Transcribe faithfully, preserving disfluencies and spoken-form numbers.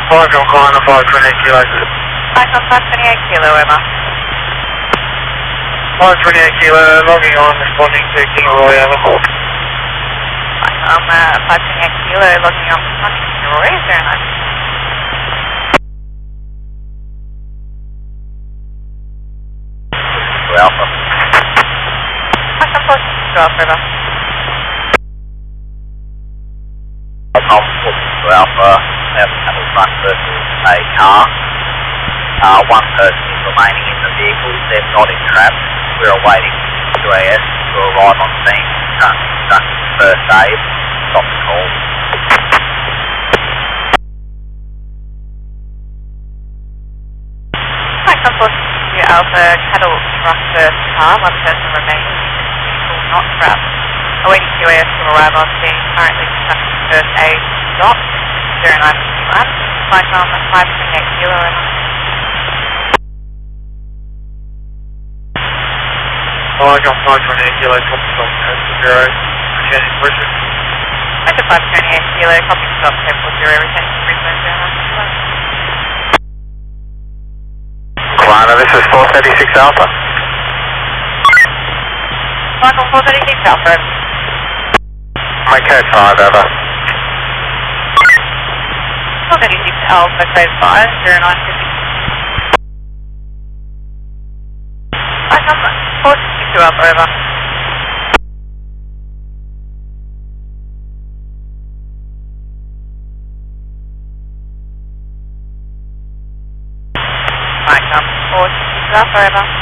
Falcon calling the five twenty-eight kilo. Falcon five twenty-eight kilo, over. five twenty-eight kilo, logging on, responding to Kilo Roy, over. Falcon uh, five twenty-eight kilo, logging on, responding to Kilo Roy, zero nine. Alpha. Falcon four six two Alpha, over. Falcon four six two Alpha, have cattle front versus a car. Uh, one person is remaining in the vehicle, they're not entrapped. We're awaiting U A S to arrive on scene, currently conducting first aid. Stop the call. Falcon four six two Alpha, cattle truck first car, one person remaining, vehicle not trapped. Awaiting U A S to arrive on scene, currently conducting first aid. Stop, zero nine one, Falcon five twenty-eight kilo, over. Falcon five twenty-eight kilo, copy from zero, returning to Brisbane. Falcon five twenty-eight kilo, copy stop, Temple zero, returning to Brisbane, zero nine kilo. Kalana, this is four thirty-six Alpha. Falcon four thirty-six Alpha. My code five, over. four thirty-six Alpha, code five, zero nine fifty. Falcon four sixty-two Alpha, over. Falcon four sixty-two Alpha, over.